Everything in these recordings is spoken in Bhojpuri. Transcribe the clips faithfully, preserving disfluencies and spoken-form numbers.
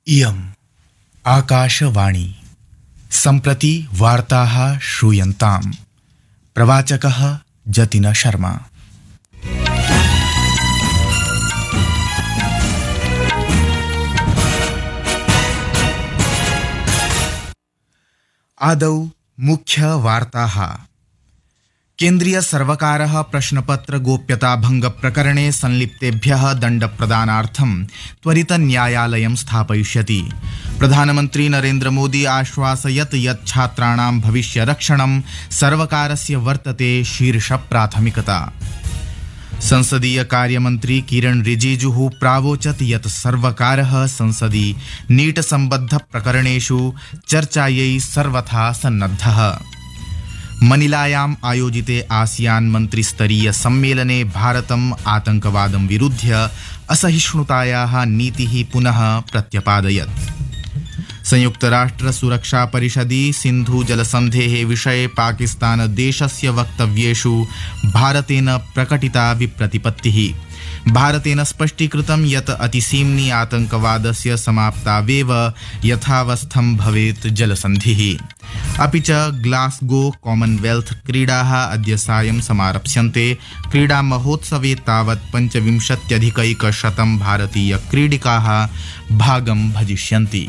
इयम् आकाशवाणी सम्प्रति वार्ताः श्रूयन्ताम्। प्रवाचकः जतिन शर्मा। आदौ मुख्य वार्ताः। केन्द्रीय सर्वकारः प्रश्नपत्र गोप्यता भंग प्रकरणे संलिप्तेभ्यः दण्डप्रदानार्थं त्वरित न्यायालयं स्थापयिष्यति। प्रधानमन्त्री नरेन्द्र मोदी आश्वासयत् यत् छात्राणां भविष्यरक्षणं सर्वकारस्य वर्तते शीर्ष प्राथमिकता। संसदीय कार्यमन्त्री किरण रिजिजुः प्रावोचत् यत् सर्वकारः संसदि नीट सम्बद्ध प्रकरणेषु चर्चायै सर्वथा सन्नद्धः। मनिलायाम् आयोजिते आसियान मन्त्रिस्तरीय सम्मेलने भारतम् आतंकवादं विरुध्य असहिष्णुतायाः नीतिः पुनः प्रत्यपादयत्। संयुक्तराष्ट्र सुरक्षा परिषदि सिन्धु जलसन्धेः विषये पाकिस्तान देशस्य वक्तव्येषु भारतेन प्रकटिता विप्रतिपत्तिः। भारतेन स्पष्टीकृतं यत् अतिसीम्नि आतंकवादस्य समाप्तावेव यथावस्थं भवेत् जलसन्धिः। अपि च ग्लासगो कॉमनवेल्थ क्रीडाः अद्य सायं समारप्स्यन्ते। क्रीडा महोत्सवे तावत् पञ्चविंशत्यधिकैकशतं भारतीय क्रीडिकाः भागं भजिष्यन्ति।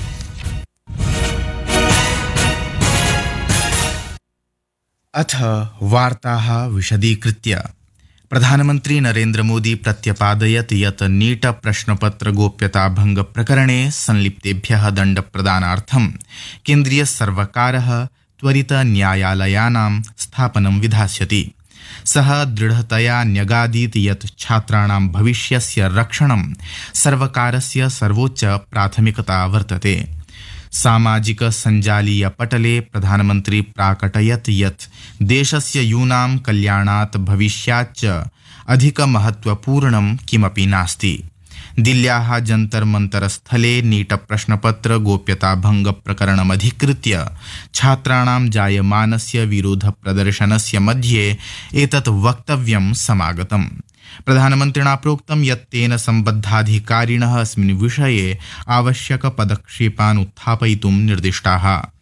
अथ वार्ताः विशदीकृत्य। प्रधानमन्त्री नरेन्द्र मोदी प्रत्यपादयत् यत् नीट प्रश्नपत्र गोप्यता भंग प्रकरणे संलिप्तेभ्यः दण्डप्रदानार्थं केन्द्रीय सर्वकारः त्वरित न्यायालयानां स्थापनं विधास्यति। सः दृढतया न्यगादीत् यत् छात्राणां भविष्यस्य रक्षणं सर्वकारस्य सर्वोच्च प्राथमिकता वर्तते। सामाजिक सञ्जालीय पटले प्रधानमन्त्री प्राकटयत् यत् देशस्य यूनां कल्याणात् भविष्याच्च अधिकमहत्वपूर्णं किमपि नास्ति। दिल्ल्याः जन्तर मन्तर स्थले नीट प्रश्नपत्र गोप्यता भंग प्रकरणमधिकृत्य छात्राणां जायमानस्य विरोध प्रदर्शनस्य मध्ये एतत् वक्तव्यं समागतम्। प्रधानमन्त्रिणा प्रोक्तं यत् तेन सम्बद्धाधिकारिणः अस्मिन् विषये आवश्यक पदक्षेपान् उत्थापयितुं निर्दिष्टाः।